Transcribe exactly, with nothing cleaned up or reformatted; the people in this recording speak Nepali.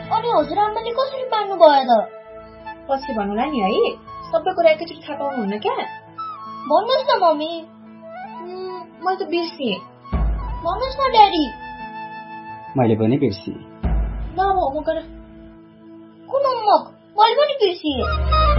अनि हजुरआमाले कसरी पार्नु भयो त? पछि भन्नुलाई नि है, सबै कुरा एकैचोटि थाहा पाउनुहुन्न क्या। भन्नुहोस् न मम्मी। मैले त बिर्सेँ। भन्नुहोस् न ड्याडी। मैले पनि बिर्सेँ। ल अब होमवर्क गर। कुन होमवर्क? मैले पनि बिर्सेँ।